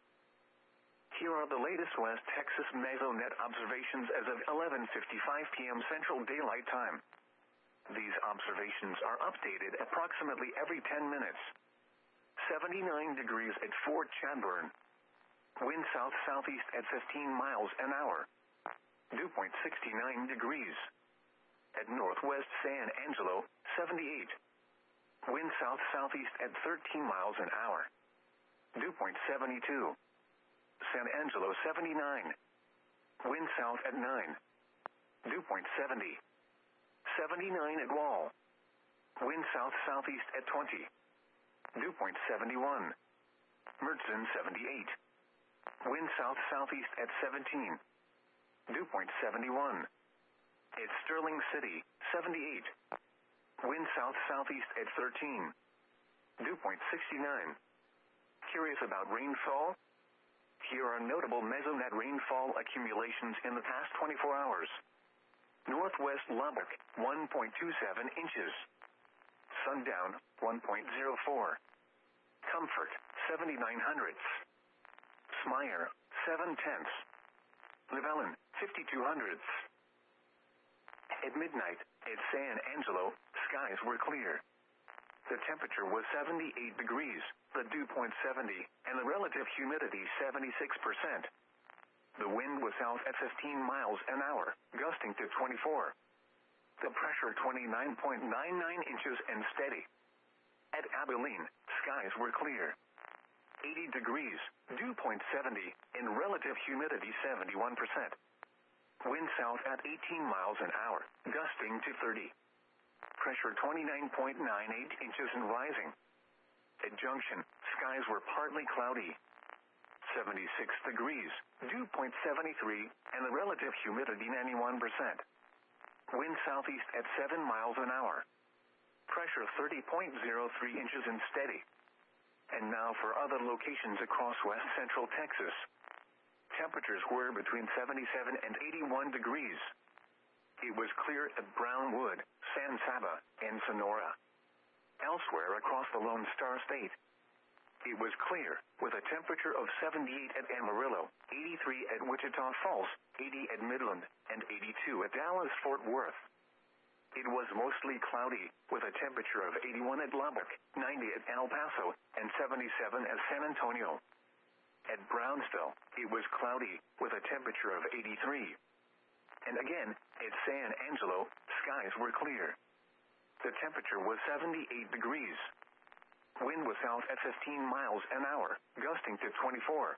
Here are the latest West Texas Mesonet observations as of eleven fifty-five p.m. Central Daylight Time. These observations are updated approximately every ten minutes. seventy-nine degrees at Fort Chadbourne. Wind south-southeast at fifteen miles an hour. Dew point sixty-nine degrees. At Northwest San Angelo, seventy-eight. Wind south-southeast at thirteen miles an hour. Dew point seventy-two. San Angelo, seventy-nine. Wind south at nine. Dew point seventy. seventy-nine at Wall. Wind south-southeast at twenty. Dew point seventy-one. Mertzen, seventy-eight. Wind south-southeast at seventeen. Dew point seventy-one. At Sterling City, seventy-eight. Wind south-southeast at thirteen. Dew point sixty-nine. Curious about rainfall? Here are notable Mesonet rainfall accumulations in the past twenty-four hours. Northwest Lubbock, one point two seven inches. Sundown, one point zero four. Comfort, seventy-nine hundredths. Smyer, seven tenths. Llewellyn, fifty-two hundredths. At midnight, at San Angelo, skies were clear. The temperature was seventy-eight degrees, the dew point seventy, and the relative humidity seventy-six percent. The wind was south at fifteen miles an hour, gusting to twenty-four. The pressure twenty-nine point nine nine inches and steady. At Abilene, skies were clear. eighty degrees, dew point seventy, and relative humidity seventy-one percent. Wind south at eighteen miles an hour, gusting to thirty. Pressure twenty-nine point nine eight inches and rising. At Junction, skies were partly cloudy. seventy-six degrees, dew point seventy-three, and the relative humidity ninety-one percent. Wind southeast at seven miles an hour. Pressure thirty point zero three inches and steady. And now for other locations across west central Texas. Temperatures were between seventy-seven and eighty-one degrees. It was clear at Brownwood, San Saba, and Sonora. Elsewhere across the Lone Star State, it was clear, with a temperature of seventy-eight at Amarillo, eighty-three at Wichita Falls, eighty at Midland, and eighty-two at Dallas-Fort Worth. It was mostly cloudy, with a temperature of eighty-one at Lubbock, ninety at El Paso, and seventy-seven at San Antonio. At Brownsville, it was cloudy, with a temperature of eighty-three. And again, at San Angelo, skies were clear. The temperature was seventy-eight degrees. Wind was south at fifteen miles an hour, gusting to twenty-four.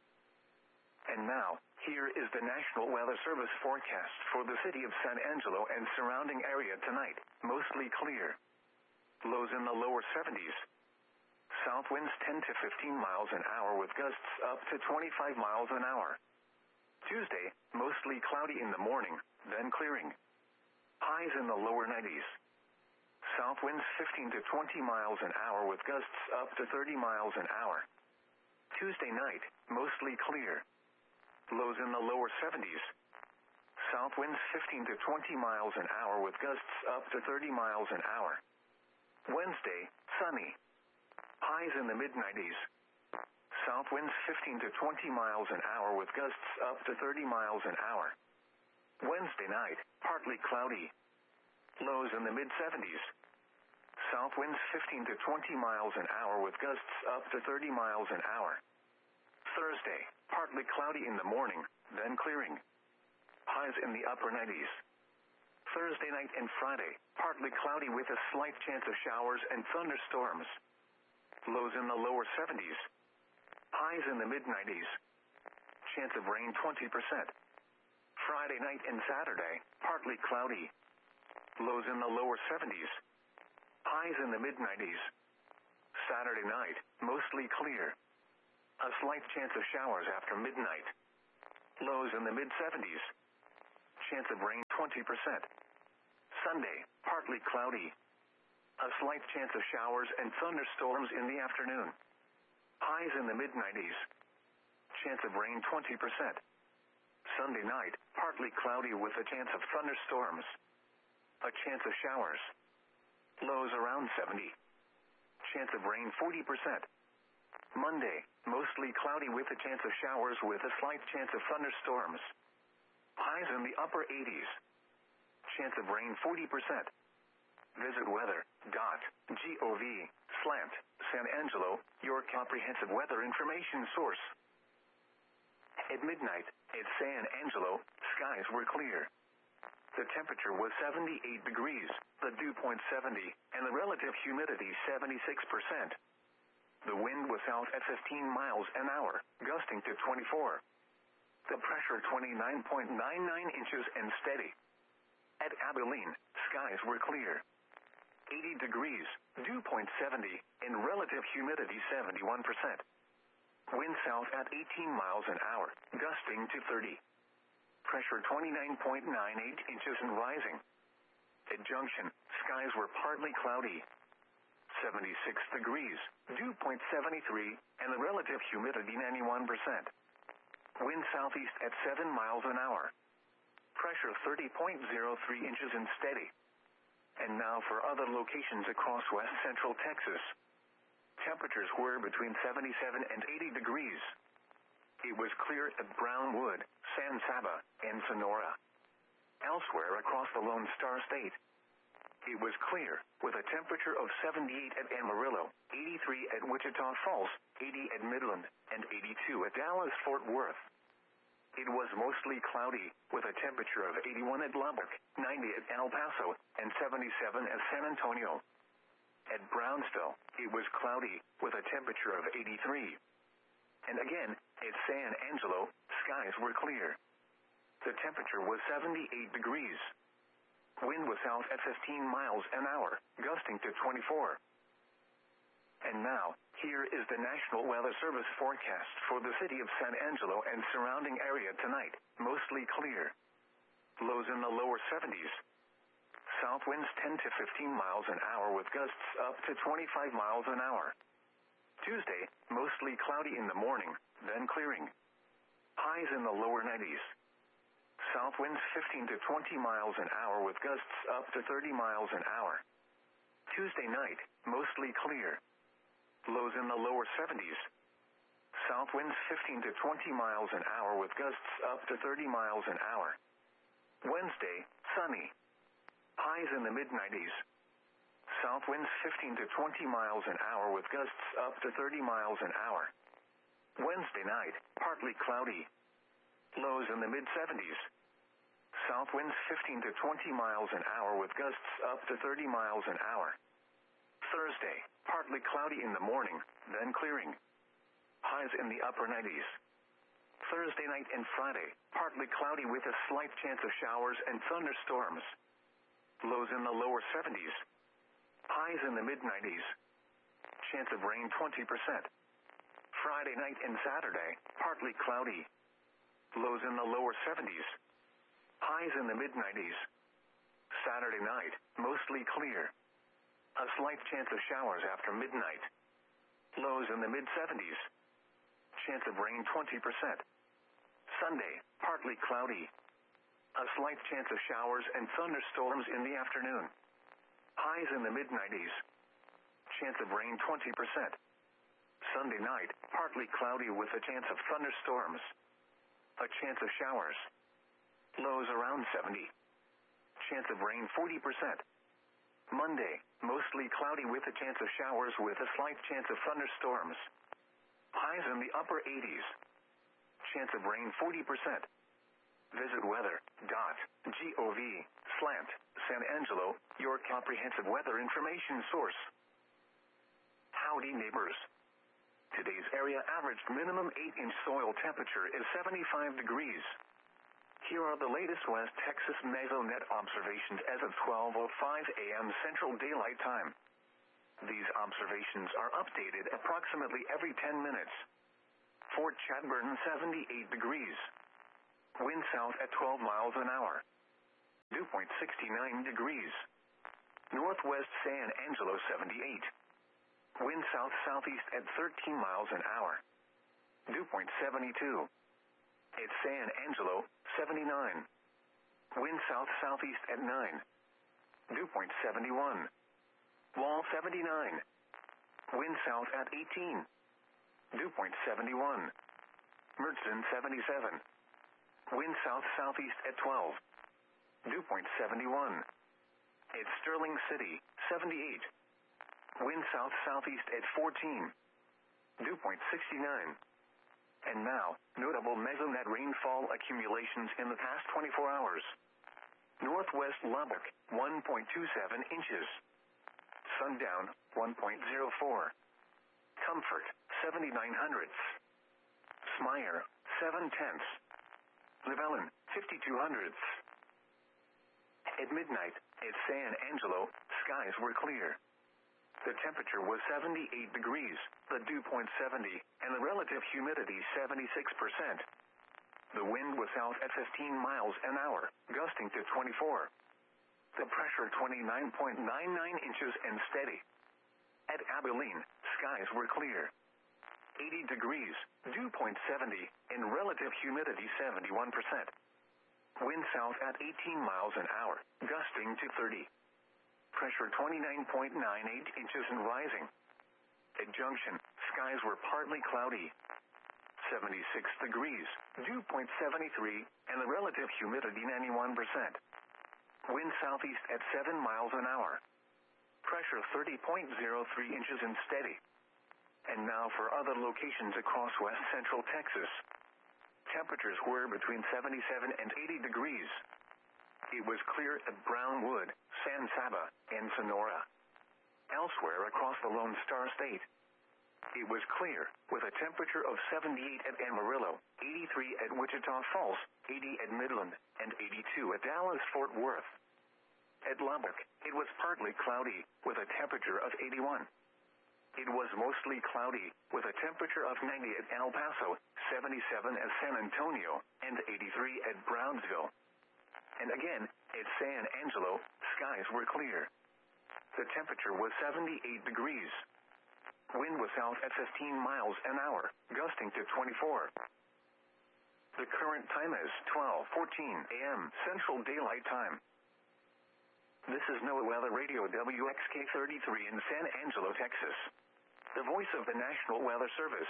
And now, here is the National Weather Service forecast for the city of San Angelo and surrounding area tonight. Mostly clear. Lows in the lower seventies. South winds ten to fifteen miles an hour with gusts up to twenty-five miles an hour. Tuesday, mostly cloudy in the morning, then clearing. Highs in the lower nineties. South winds fifteen to twenty miles an hour with gusts up to thirty miles an hour. Tuesday night, mostly clear. Lows in the lower seventies. South winds fifteen to twenty miles an hour with gusts up to thirty miles an hour. Wednesday, sunny. Highs in the mid nineties. South winds fifteen to twenty miles an hour with gusts up to thirty miles an hour. Wednesday night, partly cloudy. Lows in the mid seventies. South winds fifteen to twenty miles an hour with gusts up to thirty miles an hour. Thursday, partly cloudy in the morning, then clearing. Highs in the upper nineties. Thursday night and Friday, partly cloudy with a slight chance of showers and thunderstorms. Lows in the lower seventies. Highs in the mid nineties. Chance of rain twenty percent. Friday night and Saturday, partly cloudy. Lows in the lower seventies. Highs in the mid nineties. Saturday night, mostly clear. A slight chance of showers after midnight. Lows in the mid seventies. Chance of rain twenty percent. Sunday, partly cloudy. A slight chance of showers and thunderstorms in the afternoon. Highs in the mid nineties. Chance of rain twenty percent. Sunday night, partly cloudy with a chance of thunderstorms. A chance of showers. Lows around seventy. Chance of rain forty percent. Monday, mostly cloudy with a chance of showers with a slight chance of thunderstorms. Highs in the upper eighties. Chance of rain forty percent. Visit weather dot gov slant San Angelo, your comprehensive weather information source. At midnight, at San Angelo, skies were clear. The temperature was seventy-eight degrees, the dew point seventy, and the relative humidity seventy-six percent. The wind was south at fifteen miles an hour, gusting to twenty-four. The pressure twenty-nine point nine nine inches and steady. At Abilene, skies were clear. eighty degrees, dew point seventy, and relative humidity seventy-one percent. Wind south at eighteen miles an hour, gusting to thirty. Pressure twenty-nine point nine eight inches and rising. At Junction, skies were partly cloudy. seventy-six degrees, dew point seventy-three, and the relative humidity ninety-one percent. Wind southeast at seven miles an hour. Pressure thirty point zero three inches and steady. And now for other locations across west central Texas. Temperatures were between seventy-seven and eighty degrees. It was clear at Brownwood, San Saba, and Sonora. Elsewhere across the Lone Star State, it was clear, with a temperature of seventy-eight at Amarillo, eighty-three at Wichita Falls, eighty at Midland, and eighty-two at Dallas-Fort Worth. It was mostly cloudy, with a temperature of eighty-one at Lubbock, ninety at El Paso, and seventy-seven at San Antonio. At Brownsville, it was cloudy, with a temperature of eighty-three. And again, at San Angelo, skies were clear. The temperature was seventy-eight degrees. Wind was south at fifteen miles an hour, gusting to twenty-four. And now, here is the National Weather Service forecast for the city of San Angelo and surrounding area tonight. Mostly clear. Lows in the lower seventies. South winds ten to fifteen miles an hour with gusts up to twenty-five miles an hour. Tuesday, mostly cloudy in the morning, then clearing. Highs in the lower nineties. South winds fifteen to twenty miles an hour with gusts up to thirty miles an hour. Tuesday night, mostly clear. Lows in the lower seventies. South winds fifteen to twenty miles an hour with gusts up to thirty miles an hour. Wednesday, sunny. Highs in the mid nineties. South winds fifteen to twenty miles an hour with gusts up to thirty miles an hour. Wednesday night, partly cloudy. Lows in the mid seventies. South winds fifteen to twenty miles an hour with gusts up to thirty miles an hour. Thursday, partly cloudy in the morning, then clearing. Highs in the upper nineties. Thursday night and Friday, partly cloudy with a slight chance of showers and thunderstorms. Lows in the lower seventies. Highs in the mid nineties. Chance of rain twenty percent. Friday night and Saturday, partly cloudy. Lows in the lower seventies. Highs in the mid nineties. Saturday night, mostly clear. A slight chance of showers after midnight. Lows in the mid seventies. Chance of rain twenty percent. Sunday, partly cloudy. A slight chance of showers and thunderstorms in the afternoon. Highs in the mid nineties. Chance of rain twenty percent. Sunday night, partly cloudy with a chance of thunderstorms. A chance of showers. Lows around seventy. Chance of rain forty percent. Monday, mostly cloudy with a chance of showers with a slight chance of thunderstorms. Highs in the upper eighties. Chance of rain forty percent. Visit weather dot gov slant San Angelo, your comprehensive weather information source. Howdy neighbors. Today's area averaged minimum eight inch soil temperature is seventy-five degrees. Here are the latest West Texas Mesonet observations as of twelve oh five a m Central Daylight Time. These observations are updated approximately every ten minutes. Fort Chadbourne seventy-eight degrees. Wind south at twelve miles an hour. Dew point sixty-nine degrees. Northwest San Angelo seventy-eight. Wind south-southeast at thirteen miles an hour. Dew point seventy-two. At San Angelo, seventy-nine. Wind south-southeast at nine. Dew point seventy-one. Wall seventy-nine. Wind south at eighteen. Dew point seventy-one. Mertzon seventy-seven. Wind south-southeast at twelve. Dew point seventy-one. At Sterling City, seventy-eight. Wind south-southeast at fourteen. Dew point sixty-nine. And now, notable Mesonet rainfall accumulations in the past twenty-four hours. Northwest Lubbock, one point two seven inches. Sundown, one point zero four. Comfort, seventy-nine hundredths. Smyer, seven tenths. Llewellyn, fifty-two hundredths. At midnight, at San Angelo, skies were clear. The temperature was seventy-eight degrees, the dew point seventy, and the relative humidity seventy-six percent. The wind was south at fifteen miles an hour, gusting to twenty-four. The pressure twenty-nine point nine nine inches and steady. At Abilene, skies were clear. eighty degrees, dew point seventy, and relative humidity seventy-one percent. Wind south at eighteen miles an hour, gusting to thirty. Pressure twenty-nine point nine eight inches and rising. At Junction, skies were partly cloudy. seventy-six degrees, dew point seventy-three, and the relative humidity ninety-one percent. Wind southeast at seven miles an hour. Pressure thirty point zero three inches and steady. And now for other locations across west central Texas. Temperatures were between seventy-seven and eighty degrees. It was clear at Brownwood, San Saba, and Sonora. Elsewhere across the Lone Star State, it was clear, with a temperature of seventy-eight at Amarillo, eighty-three at Wichita Falls, eighty at Midland, and eighty-two at Dallas-Fort Worth. At Lubbock, it was partly cloudy, with a temperature of eighty-one. It was mostly cloudy, with a temperature of ninety at El Paso, seventy-seven at San Antonio, and eighty-three at Brownsville. And again, at San Angelo, skies were clear. The temperature was seventy-eight degrees. Wind was south at fifteen miles an hour, gusting to twenty-four. The current time is twelve fourteen a m Central Daylight Time. This is NOAA Weather Radio W X K thirty-three in San Angelo, Texas. The voice of the National Weather Service.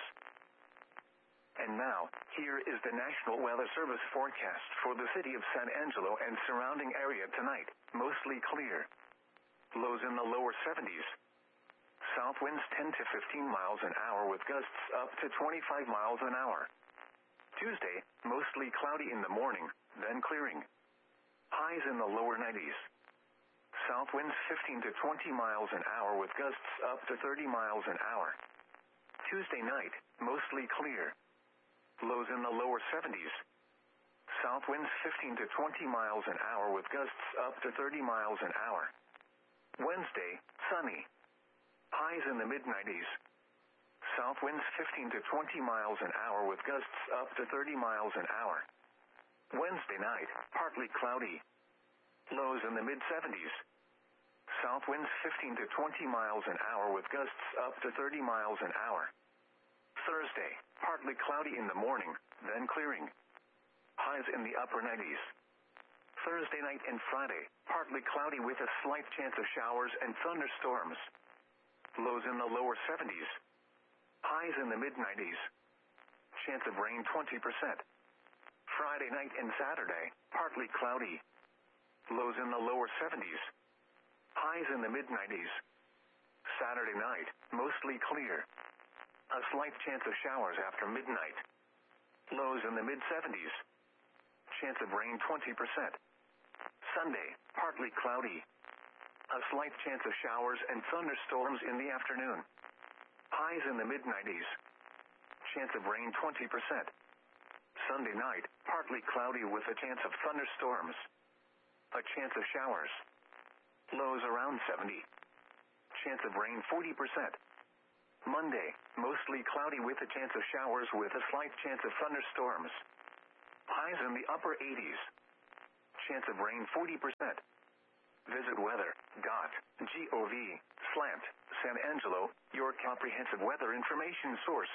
And now, here is the National Weather Service forecast for the city of San Angelo and surrounding area tonight. Mostly clear. Lows in the lower seventies. South winds ten to fifteen miles an hour with gusts up to twenty-five miles an hour. Tuesday, mostly cloudy in the morning, then clearing. Highs in the lower nineties. South winds fifteen to twenty miles an hour with gusts up to thirty miles an hour. Tuesday night, mostly clear. Lows in the lower seventies. South winds fifteen to twenty miles an hour with gusts up to thirty miles an hour. Wednesday, sunny. Highs in the mid nineties. South winds fifteen to twenty miles an hour with gusts up to thirty miles an hour. Wednesday night, partly cloudy. Lows in the mid seventies. South winds fifteen to twenty miles an hour with gusts up to thirty miles an hour. Thursday, partly cloudy in the morning, then clearing. Highs in the upper nineties. Thursday night and Friday, partly cloudy with a slight chance of showers and thunderstorms. Lows in the lower seventies. Highs in the mid nineties. Chance of rain twenty percent. Friday night and Saturday, partly cloudy. Lows in the lower seventies. Highs in the mid nineties. Saturday night, mostly clear. A slight chance of showers after midnight. Lows in the mid seventies. Chance of rain twenty percent. Sunday, partly cloudy. A slight chance of showers and thunderstorms in the afternoon. Highs in the mid nineties. chance of rain twenty percent. Sunday night, partly cloudy with a chance of thunderstorms. A chance of showers. Lows around seventy. Chance of rain forty percent. Monday, mostly cloudy with a chance of showers with a slight chance of thunderstorms. Highs in the upper eighties. Chance of rain forty percent. Visit weather dot gov slash San Angelo, your comprehensive weather information source.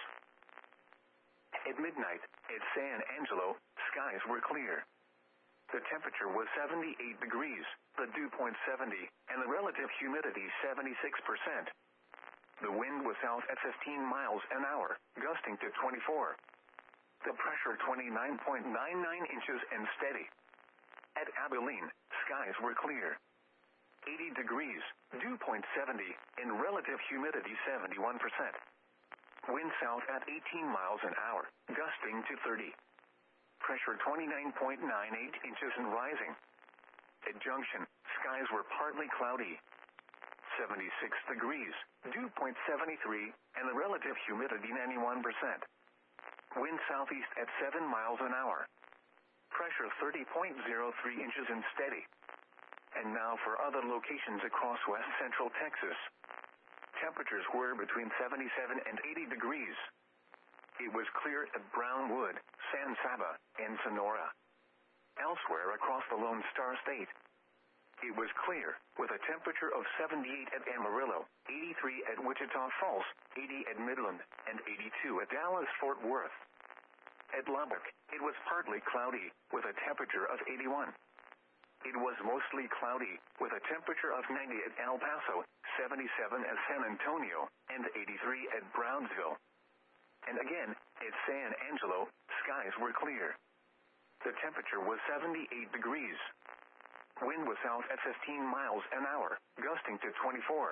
At midnight, at San Angelo, skies were clear. The temperature was seventy-eight degrees, the dew point seventy, and the relative humidity seventy-six percent. The wind was south at fifteen miles an hour, gusting to twenty-four. The pressure twenty-nine point nine nine inches and steady. At Abilene, skies were clear. eighty degrees, dew point seventy, and relative humidity seventy-one percent. Wind south at eighteen miles an hour, gusting to thirty. Pressure twenty-nine point nine eight inches and rising. At Junction, skies were partly cloudy. seventy-six degrees, dew point seventy-three, and the relative humidity ninety-one percent. Wind southeast at seven miles an hour. Pressure thirty point zero three inches and steady. And now for other locations across west central Texas. Temperatures were between seventy-seven and eighty degrees. It was clear at Brownwood, San Saba, and Sonora. Elsewhere across the Lone Star State, it was clear, with a temperature of seventy-eight at Amarillo, eighty-three at Wichita Falls, eighty at Midland, and eighty-two at Dallas-Fort Worth. At Lubbock, it was partly cloudy, with a temperature of eighty-one. It was mostly cloudy, with a temperature of ninety at El Paso, seventy-seven at San Antonio, and eighty-three at Brownsville. And again, at San Angelo, skies were clear. The temperature was seventy-eight degrees. Wind was south at fifteen miles an hour, gusting to twenty-four.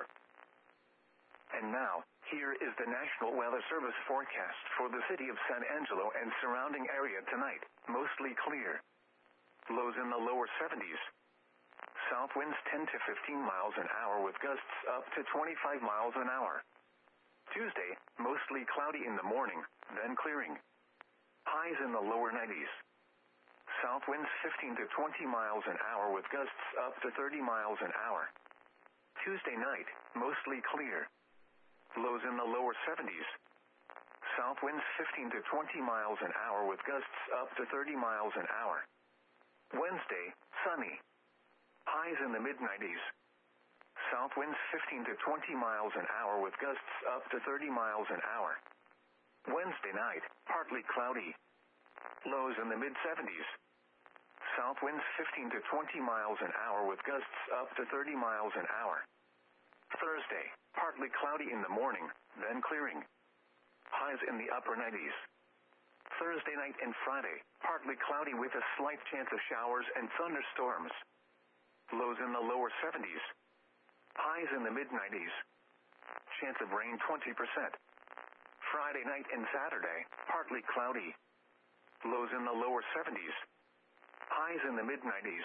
And now, here is the National Weather Service forecast for the city of San Angelo and surrounding area tonight. Mostly clear. Lows in the lower seventies. South winds ten to fifteen miles an hour with gusts up to twenty-five miles an hour. Tuesday, mostly cloudy in the morning, then clearing. Highs in the lower nineties. South winds fifteen to twenty miles an hour with gusts up to thirty miles an hour. Tuesday night, mostly clear. Lows in the lower seventies. South winds fifteen to twenty miles an hour with gusts up to thirty miles an hour. Wednesday, sunny. Highs in the mid nineties. South winds fifteen to twenty miles an hour with gusts up to thirty miles an hour. Wednesday night, partly cloudy. Lows in the mid seventies. South winds fifteen to twenty miles an hour with gusts up to thirty miles an hour. Thursday, partly cloudy in the morning, then clearing. Highs in the upper nineties. Thursday night and Friday, partly cloudy with a slight chance of showers and thunderstorms. Lows in the lower seventies. Highs in the mid nineties. Chance of rain twenty percent. Friday night and Saturday, partly cloudy. Lows in the lower seventies. Highs in the mid nineties.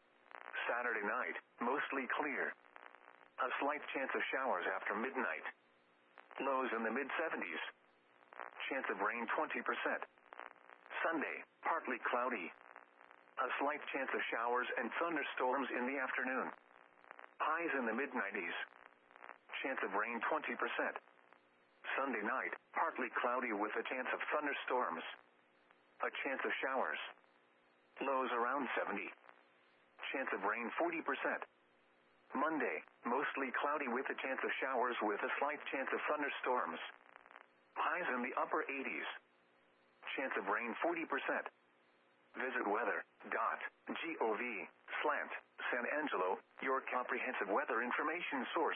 Saturday night, mostly clear. A slight chance of showers after midnight. Lows in the mid seventies. Chance of rain twenty percent. Sunday, partly cloudy. A slight chance of showers and thunderstorms in the afternoon. Highs in the mid nineties. Chance of rain twenty percent. Sunday night, partly cloudy with a chance of thunderstorms. A chance of showers. Lows around seventy. Chance of rain forty percent. Monday, mostly cloudy with a chance of showers with a slight chance of thunderstorms. Highs in the upper eighties. Chance of rain forty percent. Visit weather dot gov slash San Angelo, your comprehensive weather information source.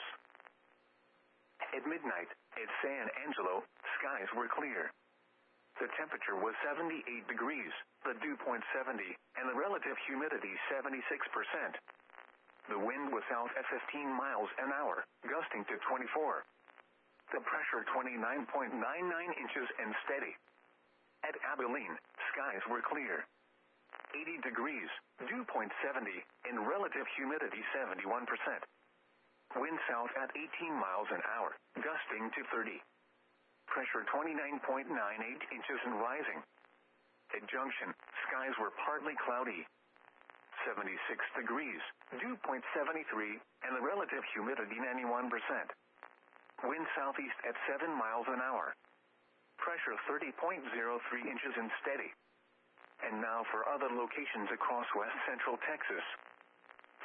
At midnight, at San Angelo, skies were clear. The temperature was seventy-eight degrees, the dew point seventy, and the relative humidity seventy-six percent. The wind was south at fifteen miles an hour, gusting to twenty-four. The pressure twenty-nine point nine nine inches and steady. At Abilene, skies were clear. eighty degrees, dew point seventy, and relative humidity seventy-one percent. Wind south at eighteen miles an hour, gusting to thirty. Pressure twenty-nine point nine eight inches and rising. At Junction, skies were partly cloudy. seventy-six degrees, dew point seven three, and the relative humidity ninety-one percent. Wind southeast at seven miles an hour. Pressure thirty point zero three inches and steady. And now for other locations across west central Texas.